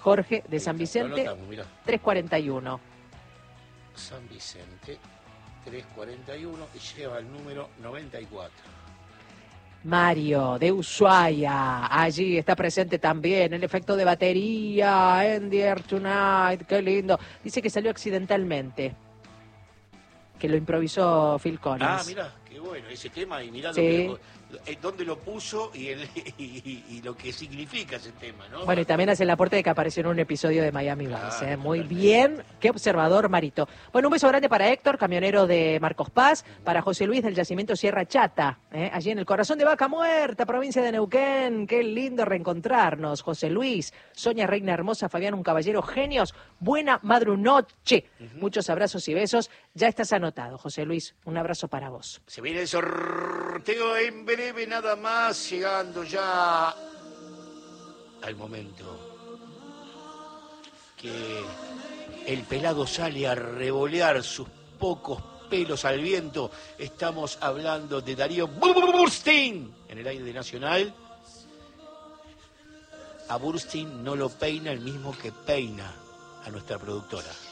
Jorge de San Vicente, Lo anotamos, mirá. 341. San Vicente, 341, y lleva el número 94. Mario de Ushuaia, allí está presente también el efecto de batería, In the Air Tonight, qué lindo. Dice que salió accidentalmente, que lo improvisó Phil Collins. Mira, qué bueno ese tema, y mirá Sí. dónde lo puso y lo que significa ese tema, ¿no? Bueno, y también hace el aporte de que apareció en un episodio de Miami Vice. Claro, Muy totalmente. bien, qué observador, Marito. Bueno, un beso grande para Héctor, camionero de Marcos Paz, para José Luis del yacimiento Sierra Chata, allí en el corazón de Vaca Muerta, provincia de Neuquén. Qué lindo reencontrarnos, José Luis, Sonia Reina Hermosa, Fabián, un caballero, genios, buena madrunoche. Muchos abrazos y besos. Ya estás anotado, José Luis. Un abrazo para vos. Se viene el sorteo en breve, nada más, llegando ya al momento que el pelado sale a revolear sus pocos pelos al viento. Estamos hablando de Darío Burstein en el aire de Nacional. A Burstein no lo peina el mismo que peina a nuestra productora.